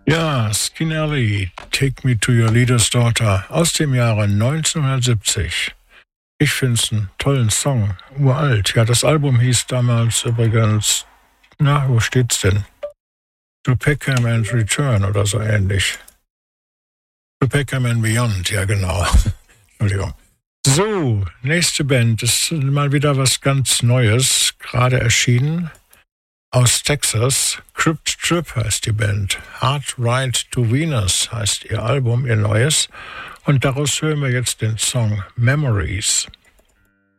Ja, Skinner, Take Me to Your Leader's Daughter aus dem Jahre 1970. Ich finde es einen tollen Song, uralt. Ja, das Album hieß damals übrigens, na, wo steht's denn? To Peckham and Return oder so ähnlich. To Peckham and Beyond, ja genau. Entschuldigung. So, nächste Band ist mal wieder was ganz Neues, gerade erschienen. Aus Texas, Crypt Trip heißt die Band. Hard Ride to Venus heißt ihr Album, ihr neues. Und daraus hören wir jetzt den Song Memories.